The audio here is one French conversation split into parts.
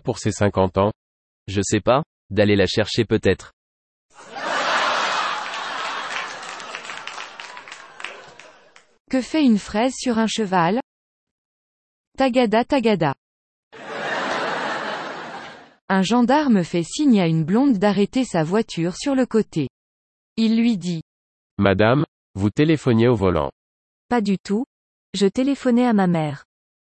pour ses 50 ans? Je sais pas, d'aller la chercher peut-être. Que fait une fraise sur un cheval? Tagada tagada. Un gendarme fait signe à une blonde d'arrêter sa voiture sur le côté. Il lui dit: Madame, vous téléphoniez au volant. Pas du tout. Je téléphonais à ma mère.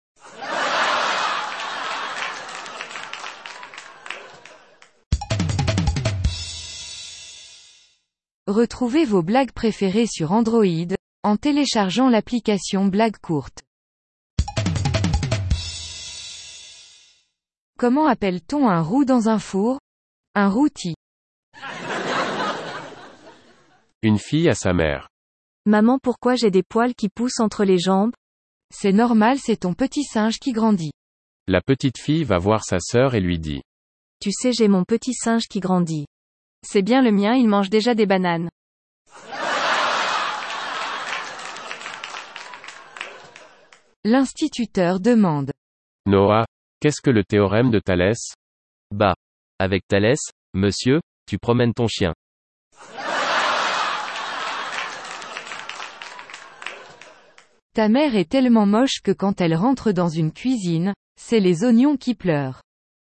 Retrouvez vos blagues préférées sur Android, en téléchargeant l'application Blague Courte. Comment appelle-t-on un roux dans un four? Un rôti. Une fille à sa mère. Maman, pourquoi j'ai des poils qui poussent entre les jambes? C'est normal, c'est ton petit singe qui grandit. La petite fille va voir sa sœur et lui dit: Tu sais, j'ai mon petit singe qui grandit. C'est bien le mien, il mange déjà des bananes. L'instituteur demande: Noah, qu'est-ce que le théorème de Thalès? Bah. Avec Thalès, monsieur, tu promènes ton chien. Ta mère est tellement moche que quand elle rentre dans une cuisine, c'est les oignons qui pleurent.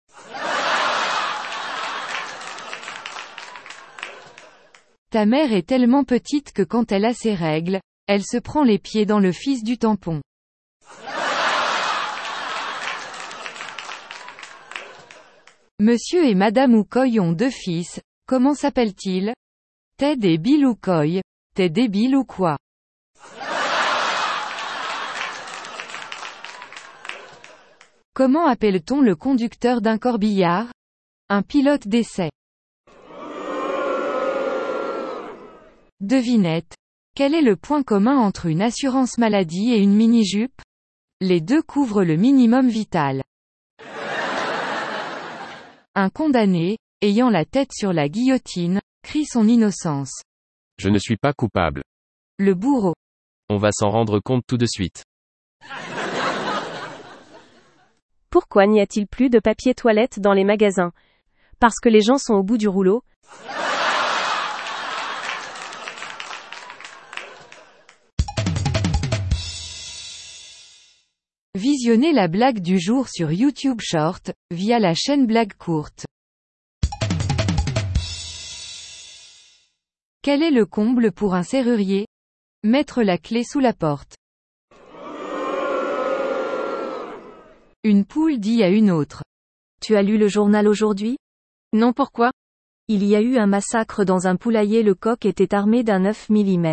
Ta mère est tellement petite que quand elle a ses règles, elle se prend les pieds dans le fils du tampon. Monsieur et Madame Oukoy ont 2 fils, comment s'appellent-ils? Ted et Bill Oukoy. T'es débile ou quoi? Comment appelle-t-on le conducteur d'un corbillard? Un pilote d'essai. Devinette. Quel est le point commun entre une assurance maladie et une mini-jupe? Les deux couvrent le minimum vital. Un condamné, ayant la tête sur la guillotine, crie son innocence. Je ne suis pas coupable. Le bourreau. On va s'en rendre compte tout de suite. Pourquoi n'y a-t-il plus de papier toilette dans les magasins? Parce que les gens sont au bout du rouleau? Visionnez la blague du jour sur YouTube Short, via la chaîne Blague Courte. Quel est le comble pour un serrurier? Mettre la clé sous la porte. Une poule dit à une autre: Tu as lu le journal aujourd'hui? Non, pourquoi? Il y a eu un massacre dans un poulailler, le coq était armé d'un 9 mm.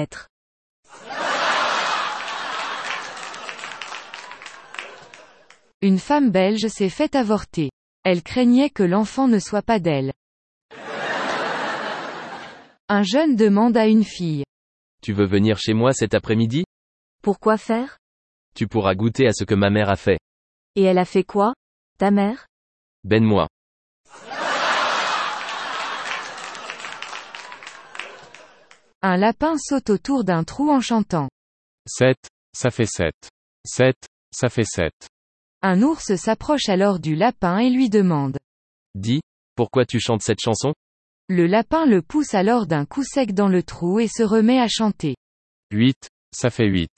Une femme belge s'est fait avorter. Elle craignait que l'enfant ne soit pas d'elle. Un jeune demande à une fille: Tu veux venir chez moi cet après-midi? Pourquoi faire? Tu pourras goûter à ce que ma mère a fait. Et elle a fait quoi, ta mère? Ben-moi. Un lapin saute autour d'un trou en chantant. 7, ça fait 7. 7, ça fait 7. Un ours s'approche alors du lapin et lui demande: Dis, pourquoi tu chantes cette chanson? Le lapin le pousse alors d'un coup sec dans le trou et se remet à chanter. 8, ça fait 8.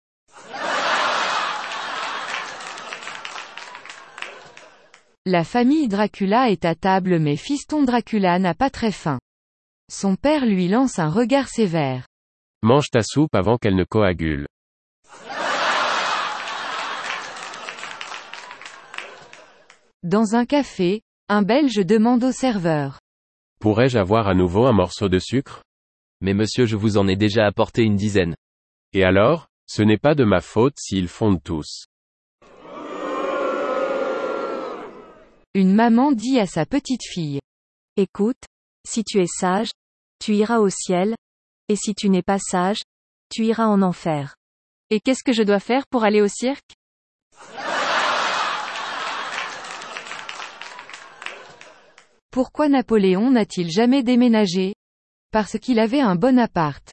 La famille Dracula est à table mais fiston Dracula n'a pas très faim. Son père lui lance un regard sévère. Mange ta soupe avant qu'elle ne coagule. Dans un café, un Belge demande au serveur: Pourrais-je avoir à nouveau un morceau de sucre? Mais monsieur, je vous en ai déjà apporté une dizaine. Et alors, ce n'est pas de ma faute s'ils fondent tous. Une maman dit à sa petite fille: Écoute, si tu es sage, tu iras au ciel, et si tu n'es pas sage, tu iras en enfer. Et qu'est-ce que je dois faire pour aller au cirque? Pourquoi Napoléon n'a-t-il jamais déménagé? Parce qu'il avait un bon appart.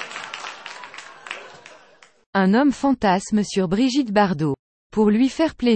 Un homme fantasme sur Brigitte Bardot. Pour lui faire plaisir.